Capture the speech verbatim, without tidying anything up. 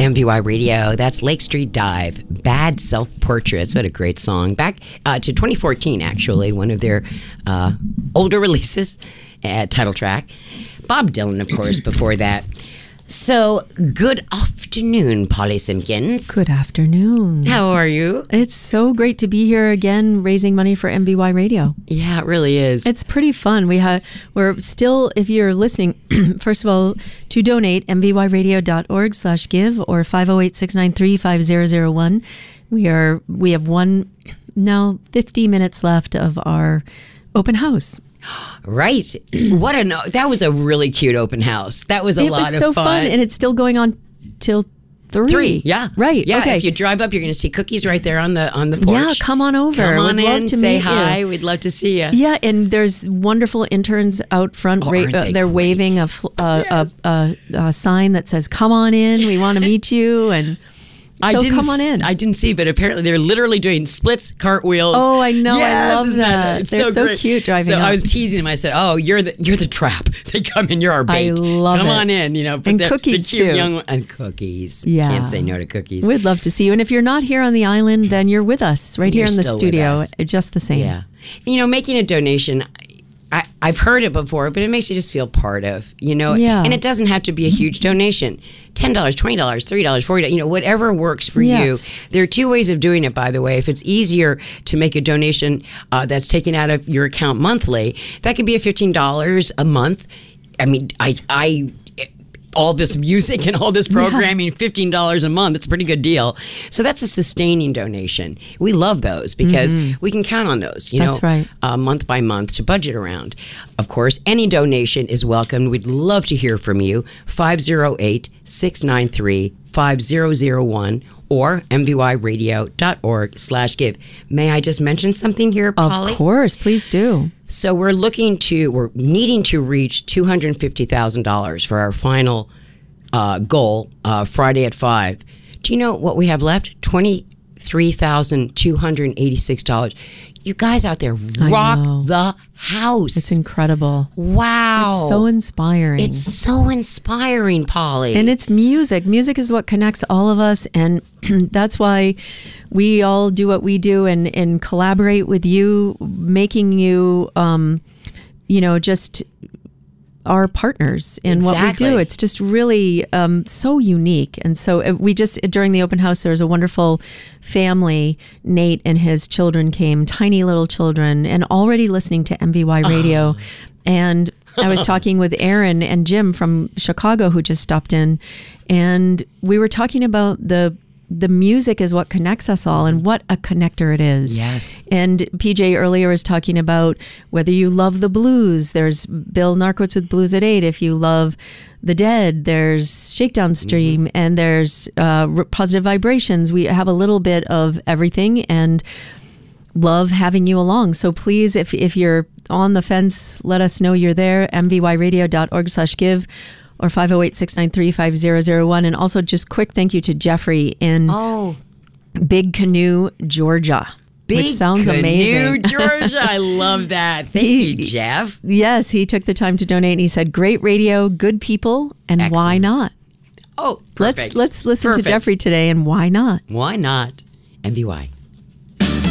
M V Y Radio. That's Lake Street Dive, Bad Self-Portraits. What a great song. Back uh, to twenty fourteen, actually, one of their uh, older releases, uh, title track. Bob Dylan, of course, before that. So, good afternoon, Polly Simpkins. Good afternoon. How are you? It's so great to be here again, raising money for M V Y Radio. Yeah, it really is. It's pretty fun. We have, we're still, if you're listening, first of all, to donate, m v y radio dot org slash give or five oh eight, six nine three, five zero zero one. We are, we have one, now fifty minutes left of our open house. Right. What a no, that was a really cute open house. That was a it lot was of so fun. fun, and it's still going on till three. Three, yeah, right. Yeah, okay. if you drive up, you're going to see cookies right there on the on the porch. Yeah, come on over. Come on We'd in, love to say meet hi. you. We'd love to see you. Yeah, and there's wonderful interns out front. Oh, ra- aren't they uh, they're great? waving a, fl- uh, Yes. a, a, a sign that says "Come on in. We want to meet you." And I so didn't come on in. I didn't see, but apparently they're literally doing splits, cartwheels. Oh, I know. I Yes, love isn't that. It's They're so great. cute driving So up. I was teasing them. I said, "Oh, you're the you're the trap. They come in. You're our bait. I love come it. on in. You know, put And the, cookies, the cute too. young one- and cookies. Yeah. Can't say no to cookies. We'd love to see you. And if you're not here on the island, then you're with us right You're here in the still with studio. us. Just the same. Yeah. You know, making a donation, I, I've heard it before, but it makes you just feel part of, you know. Yeah. And it doesn't have to be a huge donation. ten dollars, twenty dollars, three dollars, forty dollars, you know, whatever works for Yes. you. There are two ways of doing it, by the way. If it's easier to make a donation uh, that's taken out of your account monthly, that could be a fifteen dollars a month. I mean, I... I all this music and all this programming, fifteen dollars a month. It's a pretty good deal. So that's a sustaining donation. We love those because we can count on those, you That's know, right. uh, month by month to budget around. Of course, any donation is welcome. We'd love to hear from you. five oh eight, six nine three, five zero zero one or m v y radio dot org slash give. May I just mention something here, Polly? Of course. Please do. So we're looking to, we're needing to reach two hundred fifty thousand dollars for our final uh, goal, uh, Friday at five. Do you know what we have left? twenty-three thousand two hundred eighty-six dollars. You guys out there rock know. the house. It's incredible. Wow. It's so inspiring. It's so inspiring, Polly. And it's music. Music is what connects all of us. And that's why we all do what we do and, and collaborate with you, making you, um, you know, just our partners in what we Exactly. do. It's just really um, so unique. And so uh, we just, during the open house, there was a wonderful family. Nate and his children came, tiny little children, and already listening to M V Y Radio. And I was talking with Aaron and Jim from Chicago who just stopped in, and we were talking about the the music is what connects us all, and what a connector it is. Yes. And P J earlier was talking about whether you love the blues. There's Bill Narkowitz with Blues at Eight. If you love the Dead, there's Shakedown Stream, mm-hmm. and there's uh, Positive Vibrations. We have a little bit of everything, and love having you along. So please, if if you're on the fence, let us know you're there. m v y radio dot org slash give or five oh eight, six nine three, five zero zero one. And also just quick thank you to Jeffrey in Oh, Big Canoe, Georgia. Big which sounds Canoe, amazing. Georgia. I love that. Thank He- you, Jeff. Yes, he took the time to donate, and he said, great radio, good people, and why Excellent. not? Oh, Let's perfect. let's listen Perfect. to Jeffrey today, and why not? Why not? M V Y.